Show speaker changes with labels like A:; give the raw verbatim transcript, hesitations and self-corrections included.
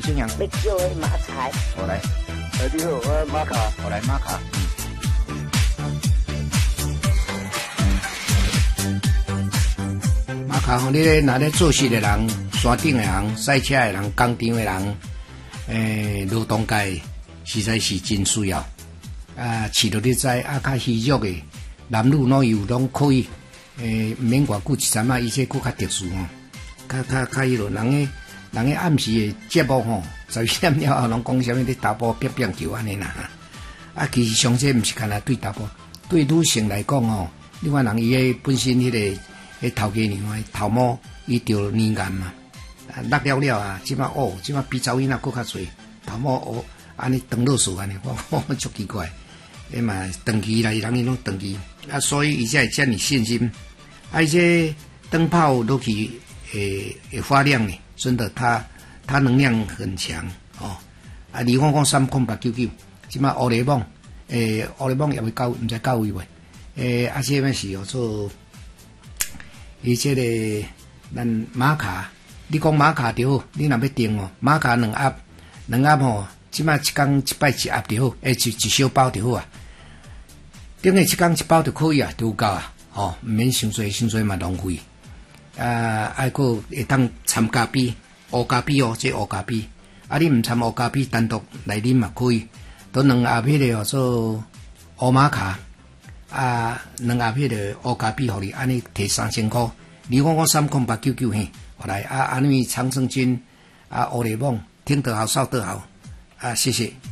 A: 姓杨？
B: 要叫的马才。
A: 我来。
C: 哎，你好，我马卡。
A: 我来马卡。马卡吼，你咧若咧做事的人、山顶的人、赛车的人、工厂的人，诶、劳动界实在是真需要。啊，饲到你知啊，较稀弱的男女老幼拢可以，诶、毋免偌久一阵啊，伊这佫较特殊吼，较较较迄落，人诶人诶暗时诶节目吼，十二点了后拢讲啥物咧打波、乒乓球安尼啦。啊，其实上这毋是干那对打波，对女性来讲吼，你看人伊诶本身迄、那个。迄头家娘诶头毛伊着黏癌嘛，啊落了了啊，即摆哦，即摆比查某囡仔佫较侪，头毛哦，安尼长落数安尼，我我足奇怪，诶嘛长期来人伊拢长期，啊所以伊才会遮尔信心，啊伊这灯泡落去会会发亮呢，真的它它能量很强哦，啊你看看三空八九九，即摆乌雷网，诶乌雷网也会到毋知到位未？诶啊这边是叫做。伊即个咱马卡，你讲马卡就好，你若要订哦，马卡两盒，两盒吼，即摆一工一摆一盒就好，诶，一一小包就好啊。订个一工一包就可以啊，就有够啊，吼，毋免伤济，伤济嘛浪费。啊，还佫会当掺咖啡，乌咖啡哦，即乌咖啡。啊，你毋掺乌咖啡，单独来啉嘛可以。都两盒迄个叫做乌马卡。啊，两盒迄个乌咖啡，互你安尼摕三千箍，你看我三空八九九嘿，我来啊，安尼长生菌啊，乌雷网，听得好，扫得好，啊，谢谢。